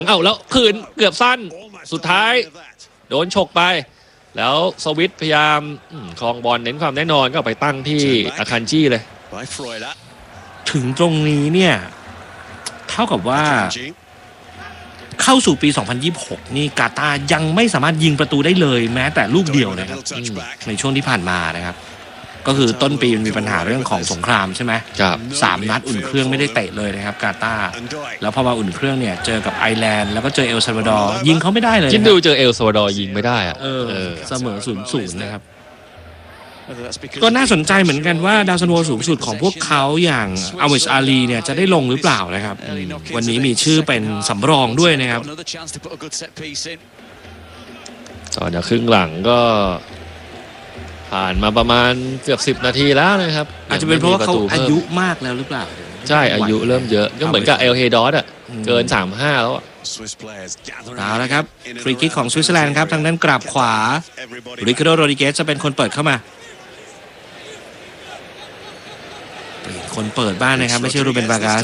แล้วคืนเกือบสั้นสุดท้ายโดนฉกไปแล้วสวิตพยายามครองบอลเน้นความแน่นอนก็ไปตั้งที่อาคันจี้เลยถึงตรงนี้เนี่ยเท่ากับว่าเข้าสู่ปี 2026 นี่กาตาร์ยังไม่สามารถยิงประตูได้เลยแม้แต่ลูกเดียวนะครับในช่วงที่ผ่านมานะครับก็คือต้นปีมันมีปัญหาเรื่องของสงครามใช่ไหมครับ 3 นัดอุ่นเครื่องไม่ได้เตะเลยนะครับกาตาร์แล้วพอมาอุ่นเครื่องเนี่ยเจอกับไอร์แลนด์แล้วก็เจอเอลซัลวาดอร์ยิงเขาไม่ได้เลยคิดดูเจอเอลซัลวาดอร์ยิงไม่ได้อะเสมอ 0-0 นะครับก็น่าสนใจเหมือนกันว่าดาวซันโวสูงสุดของพวกเขาอย่างอาวิชอาลีเนี่ยจะได้ลงหรือเปล่านะครับวันนี้มีชื่อเป็นสำรองด้วยนะครับตอนครึ่งหลังก็ผ่านมาประมาณเกือบ10 นาทีแล้วนะครับอาจจะเป็นเพราะว่าเขาอายุมากแล้วหรือเปล่าใช่อายุเริ่มเยอะก็เหมือนกับเอลเฮดอสอ่ะเกิน35แล้วเอาละครับฟรีคิกของสวิตเซอร์แลนด์ครับทางด้านกราบขวาริคาร์โด โรดริเกสจะเป็นคนเปิดเข้ามาคนเปิดบ้านนะครับไม่ใช่รูเบน วาร์กาส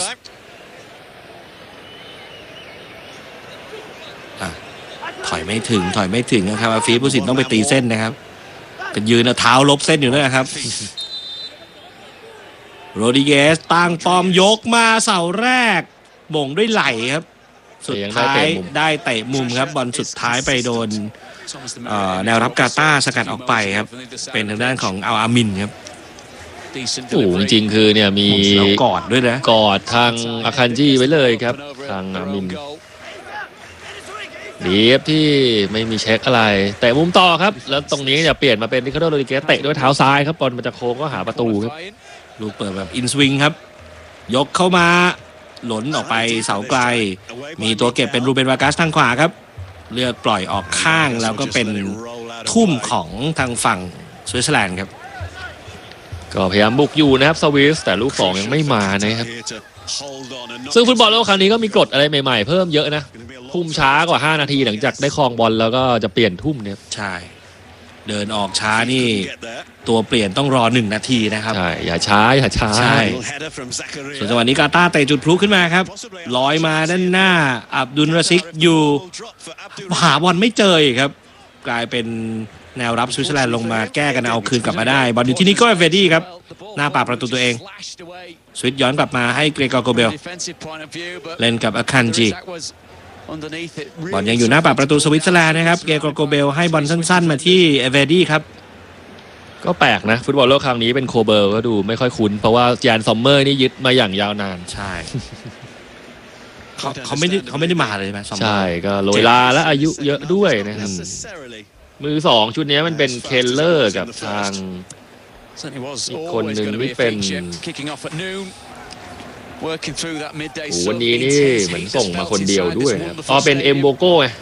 ถอยไม่ถึงนะครับอาฟีผู้สินต้องไปตีเส้นนะครับเป็นยืนเอาเท้าลบเส้นอยู่นะครับโรดริเกสตั้งปอมยกมาเสาแรกบ่งด้วยไหล่ครับสุดท้ายได้เตะมุมครับบอลสุดท้ายไปโดนแนวรับกาตาร์สกัดออกไปครับเป็นทางด้านของอัลอามินครับโอ้จริงๆคือเนี่ยมีกอดด้วยนะกอดทางอาคันจี้ไว้เลยครับทางอามินดีฟที่ไม่มีเช็คอะไรแต่มุมต่อครับแล้วตรงนี้เนี่ยเปลี่ยนมาเป็นริคาร์โด โรดริเกสเตะด้วยเท้าซ้ายครับบอลมันจะโค้งก็หาประตูครับลูกเปิดแบบอินสวิงครับยกเข้ามาหล่นออกไปเสาไกลมีตัวเก็บเป็นรูเบน วาร์กาสทางขวาครับเลือกปล่อยออกข้างแล้วก็เป็นทุ่มของทางฝั่งสวิตเซอร์แลนด์ครับก็พยายามบุกอยู่นะครับสวิสแต่ลูก2ยังไม่มานะครับซึ่งฟุตบอลโลกครั้งนี้ก็มีกฎอะไรใหม่ๆเพิ่มเยอะนะทุ่มช้ากว่า5 นาทีหลังจากได้ครองบอลแล้วก็จะเปลี่ยนทุ่มเนี่ยใช่เดินออกช้านี่ตัวเปลี่ยนต้องรอ1 นาทีนะครับใช่อย่าช้าใช่ส่วนจังหวะนี้กาตาร์เตะจุดพลุขึ้นมาครับลอยมาด้านหน้าอับดุล ราซิกอยู่หาบอลไม่เจอครับกลายเป็นแนวรับสวิตเซอร์แลนด์ลงมาแก้กันเอาคืนกลับมาได้บอลอยู่ที่นิโก้ เอเฟดี้ครับหน้าปากประตูตัวเองสวิตย้อนกลับมาให้เกรกอร์ โกเบลเล่นกับอาคันจีบอลยังอยู่หน้าปากประตูสวิตเซอร์แลนด์นะครับเกรกอร์ โกเบลให้บอลสั้นๆมาที่เอเฟดี้ครับก็แปลกนะฟุตบอลโลกครั้งนี้เป็นโคเบลก็ดูไม่ค่อยคุ้นเพราะว่าจานซอมเมอร์นี่ยึดมาอย่างยาวนานใช่เขาไม่ได้มาเลยใช่ไหมใช่ก็โรยลาและอายุเยอะด้วยนะครับมือ2ชุดนี้มันเป็นเคลเลอร์กับทางอีกคนหนึ่งที่เป็นวันนี้นี่เหมือนส่งมาคนเดียวด้วยนะเป็นเอ็มโบโก้ไง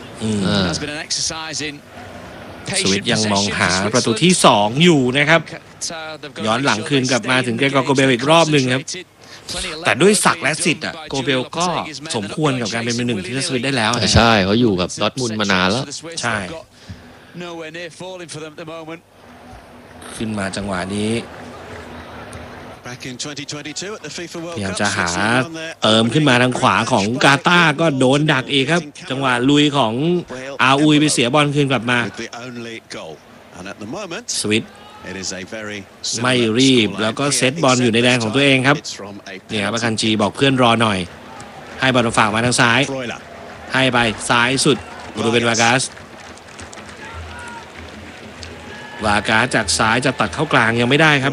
สวิตยังมองหาประตูที่2อยู่นะครับย้อนหลังคืนกลับมาถึงเกรกอร์ โกเบลอีกรอบหนึ่งครับแต่ด้วยศักดิ์และสิทธิ์โกเบลก็สมควรกับการเป็นมือ 1ที่จะสวิตได้แล้วใช่เขาอยู่กับดอร์ทมุนด์มานานแล้วใช่ขึ้นมาจังหวะนี้พยายามจะหาเติมขึ้นมาทางขวาของกาตาร์ก็โดนดักอีกครับจังหวะลุยของอาอุยไปเสียบอลคืนกลับมาสวิตไม่รีบแล้วก็เซตบอลอยู่ในแดนของตัวเองครับเนี่ยครับอาคันจีบอกเพื่อนรอหน่อยให้บอลฝากมาทางซ้ายให้ไปซ้ายสุดรูเบน วาร์กาสจากซ้ายจะตัดเข้ากลางยังไม่ได้ครับ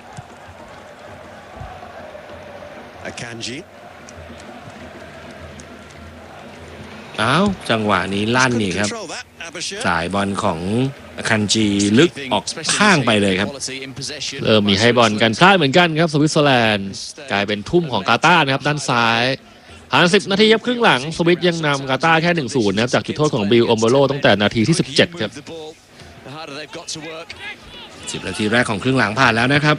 จังหวะนี้ลั่นนี่ครับจ่ายบอลของอาคันจีลึกออกข้างไปเลยครับมีให้บอลกันพลาดเหมือนกันครับสวิตเซอร์แลนด์กลายเป็นทุ่มของกาตาร์นะครับด้านซ้ายผ่าน10 นาทีครึ่งหลังสวิตยังนำกาตาร์แค่ 1-0 นะครับจากจุดโทษของบิล อมโบโลตั้งแต่นาทีที่17ครับ 10 นาทีแรกของครึ่งหลังผ่านแล้วนะครับ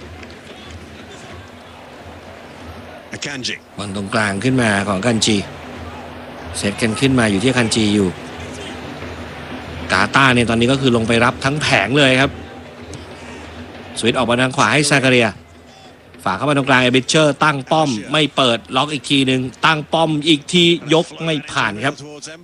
บอลตรงกลางขึ้นมาของคันจีเซตกันขึ้นมาอยู่ที่คันจีอยู่กาตาร์เนี่ยตอนนี้ก็คือลงไปรับทั้งแผงเลยครับสวิตออกมาทางขวาให้ซาการิอาฝากเข้ามาตรงกลางเอเบเชอร์ตั้งป้อมไม่เปิดล็อกอีกทีหนึ่งตั้งป้อมอีกทียกไม่ผ่านครับ